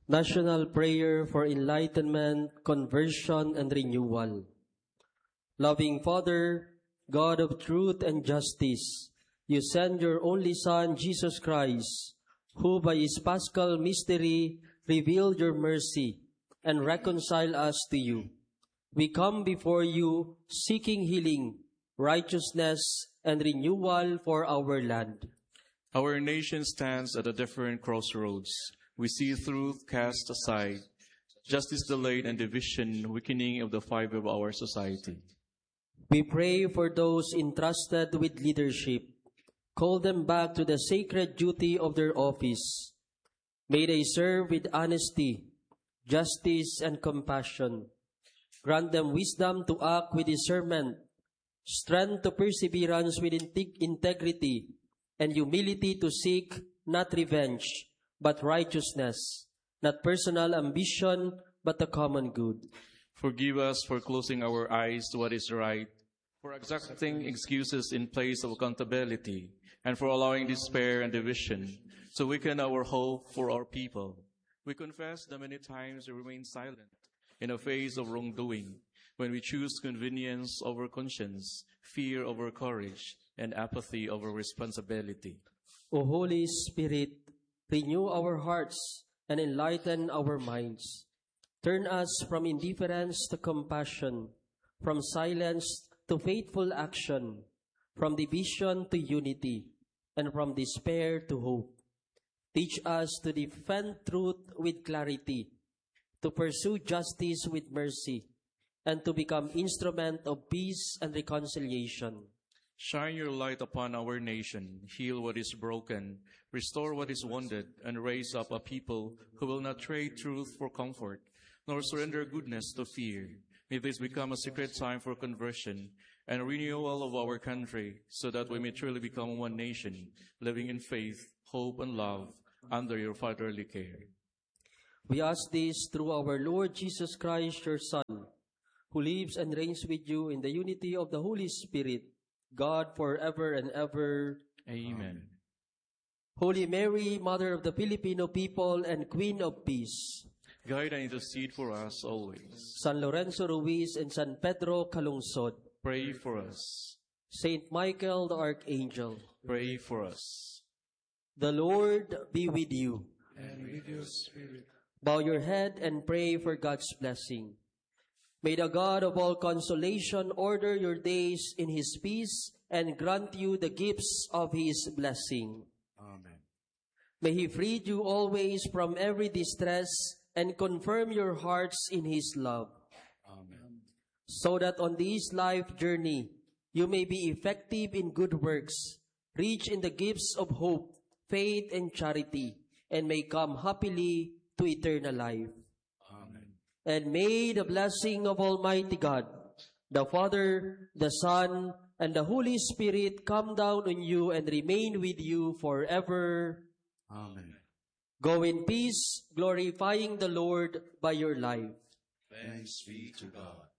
National Prayer for Enlightenment, Conversion, and Renewal. Loving Father, God of truth and justice, you send your only Son, Jesus Christ, who by his paschal mystery revealed your mercy and reconciled us to you. We come before you seeking healing, righteousness, and renewal for our land. Our nation stands at a different crossroads. We see truth cast aside, justice delayed, and division weakening of the fibre of our society. We pray for those entrusted with leadership. Call them back to the sacred duty of their office. May they serve with honesty, justice, and compassion. Grant them wisdom to act with discernment, strength to perseverance with integrity, and humility to seek not revenge, but righteousness, not personal ambition, but the common good. Forgive us for closing our eyes to what is right, for exacting excuses in place of accountability, and for allowing despair and division to weaken our hope for our people. We confess that many times we remain silent in the face of wrongdoing, when we choose convenience over conscience, fear over courage, and apathy over responsibility. O Holy Spirit, renew our hearts and enlighten our minds. Turn us from indifference to compassion, from silence to faithful action, from division to unity, and from despair to hope. Teach us to defend truth with clarity, to pursue justice with mercy, and to become instrument of peace and reconciliation. Shine your light upon our nation, heal what is broken, restore what is wounded, and raise up a people who will not trade truth for comfort, nor surrender goodness to fear. May this become a sacred time for conversion and renewal of our country, so that we may truly become one nation, living in faith, hope, and love under your fatherly care. We ask this through our Lord Jesus Christ, your Son, who lives and reigns with you in the unity of the Holy Spirit, God forever and ever. Amen. Holy Mary, Mother of the Filipino people and Queen of Peace, guide and intercede for us always. San Lorenzo Ruiz and San Pedro Calungsod, pray for us. Saint Michael the Archangel, pray for us. The Lord be with you. And with your spirit. Bow your head and pray for God's blessing. May the God of all consolation order your days in His peace and grant you the gifts of His blessing. Amen. May He free you always from every distress and confirm your hearts in His love. Amen. So that on this life journey, you may be effective in good works, rich in the gifts of hope, faith, and charity, and may come happily to eternal life. Amen. And may the blessing of Almighty God, the Father, the Son, and the Holy Spirit come down on you and remain with you forever. Amen. Go in peace, glorifying the Lord by your life. Thanks be to God.